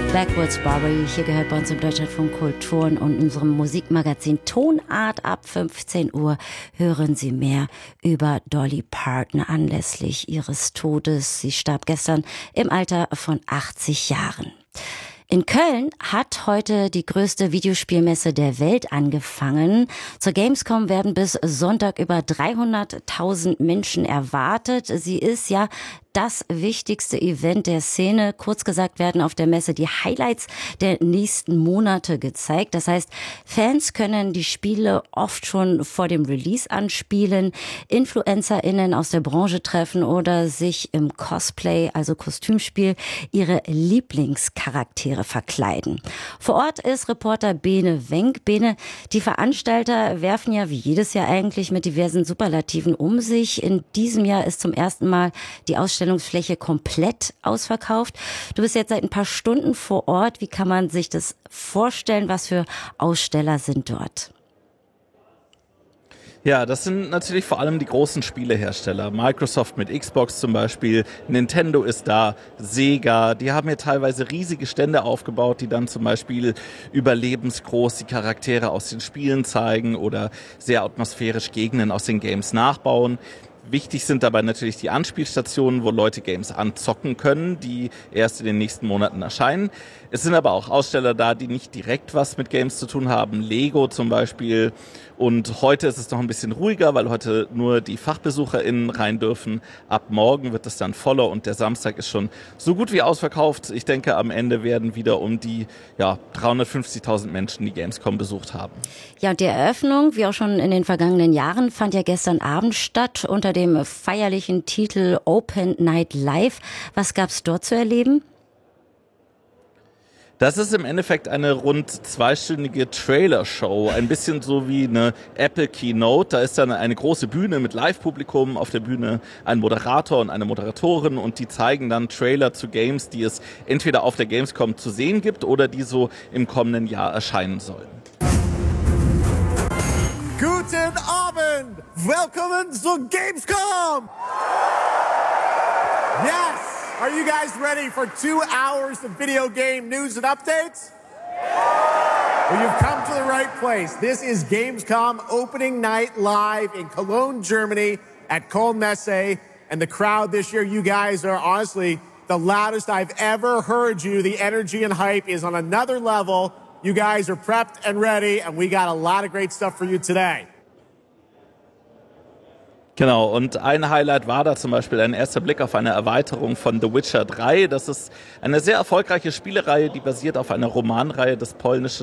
Backwoods Barbary, hier gehört bei uns im Deutschlandfunk Kultur und unserem Musikmagazin Tonart. Ab 15 Uhr hören Sie mehr über Dolly Parton anlässlich ihres Todes. Sie starb gestern im Alter von 80 Jahren. In Köln hat heute die größte Videospielmesse der Welt angefangen. Zur Gamescom werden bis Sonntag über 300.000 Menschen erwartet. Sie ist ja das wichtigste Event der Szene. Kurz gesagt werden auf der Messe die Highlights der nächsten Monate gezeigt. Das heißt, Fans können die Spiele oft schon vor dem Release anspielen, InfluencerInnen aus der Branche treffen oder sich im Cosplay, also Kostümspiel, ihre Lieblingscharaktere verkleiden. Vor Ort ist Reporter Bene Wenk. Bene, die Veranstalter werfen ja wie jedes Jahr eigentlich mit diversen Superlativen um sich. In diesem Jahr ist zum ersten Mal die Ausstellungsfläche komplett ausverkauft. Du bist jetzt seit ein paar Stunden vor Ort. Wie kann man sich das vorstellen? Was für Aussteller sind dort? Ja, das sind natürlich vor allem die großen Spielehersteller. Microsoft mit Xbox zum Beispiel, Nintendo ist da, Sega. Die haben hier teilweise riesige Stände aufgebaut, die dann zum Beispiel überlebensgroß die Charaktere aus den Spielen zeigen oder sehr atmosphärisch Gegenden aus den Games nachbauen. Wichtig sind dabei natürlich die Anspielstationen, wo Leute Games anzocken können, die erst in den nächsten Monaten erscheinen. Es sind aber auch Aussteller da, die nicht direkt was mit Games zu tun haben. Lego zum Beispiel. Und heute ist es noch ein bisschen ruhiger, weil heute nur die FachbesucherInnen rein dürfen. Ab morgen wird es dann voller und der Samstag ist schon so gut wie ausverkauft. Ich denke, am Ende werden wieder um die 350.000 Menschen die Gamescom besucht haben. Ja, und die Eröffnung, wie auch schon in den vergangenen Jahren, fand ja gestern Abend statt unter dem feierlichen Titel Open Night Live. Was gab's dort zu erleben? Das ist im Endeffekt eine rund zweistündige Trailer-Show, ein bisschen so wie eine Apple Keynote. Da ist dann eine große Bühne mit Live-Publikum, auf der Bühne ein Moderator und eine Moderatorin und die zeigen dann Trailer zu Games, die es entweder auf der Gamescom zu sehen gibt oder die so im kommenden Jahr erscheinen sollen. Guten Abend! Willkommen zur Gamescom! Yes! Are you guys ready for 2 hours of video game news and updates? Well, you've come to the right place. This is Gamescom opening night live in Cologne, Germany at Kölnmesse. And the crowd this year, you guys are honestly the loudest I've ever heard you. The energy and hype is on another level. You guys are prepped and ready, and we got a lot of great stuff for you today. Genau, und ein Highlight war da zum Beispiel ein erster Blick auf eine Erweiterung von The Witcher 3. Das ist eine sehr erfolgreiche Spielereihe, die basiert auf einer Romanreihe des polnischen